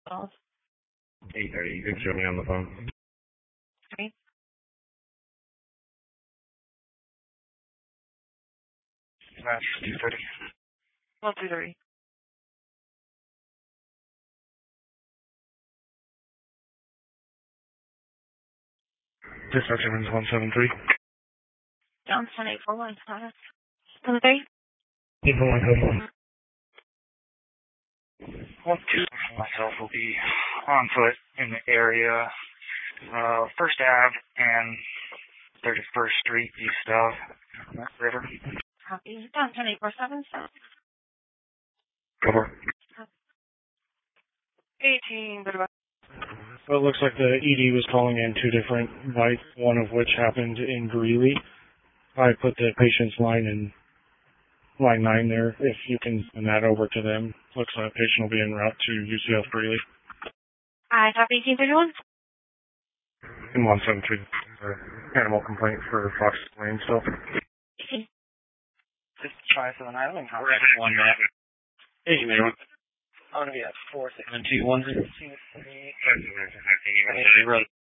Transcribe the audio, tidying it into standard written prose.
calls. 8:30. You can show me on the phone. Okay. That's 2:30. 123. Dispatch Evans 173. Johnson 841. 73. 841 code. 1-2. Myself will be on foot in the area, First Ave and 31st Street east of River. Copy. Johnson 847. Cover. 18. Goodbye. So it looks like the ED was calling in two different bites, one of which happened in Greeley. I put the patient's line in line 9 there. If you can send that over to them. Looks like the patient will be en route to UCF Greeley. I copy 1831. In 173. Animal complaint for Fox Lane still. Just try for the night. I'm contact one that. Hey, man. I'm going to be at 46210.